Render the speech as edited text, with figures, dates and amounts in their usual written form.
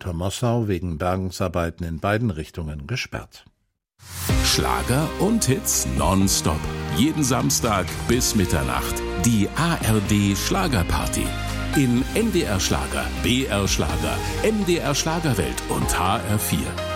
unter Mossau wegen Bergungsarbeiten in beiden Richtungen gesperrt. Schlager und Hits nonstop. Jeden Samstag bis Mitternacht. Die ARD Schlagerparty. In NDR Schlager, BR Schlager, MDR Schlagerwelt und HR4.